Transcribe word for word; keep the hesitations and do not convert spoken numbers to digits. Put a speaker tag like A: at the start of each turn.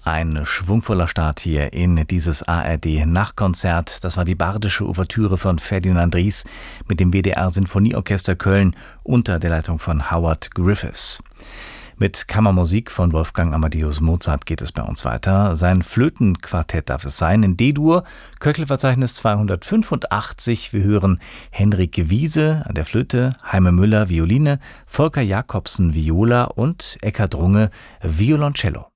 A: Ein schwungvoller Start hier in dieses A R D-Nachtkonzert. Das war die bardische Ouvertüre von Ferdinand Ries mit dem W D R-Sinfonieorchester Köln unter der Leitung von Howard Griffiths. Mit Kammermusik von Wolfgang Amadeus Mozart geht es bei uns weiter. Sein Flötenquartett darf es sein, in D-Dur, Köchelverzeichnis zweihundertfünfundachtzig. Wir hören Henrike Wiese an der Flöte, Heime Müller Violine, Volker Jakobsen Viola und Eckhard Runge Violoncello.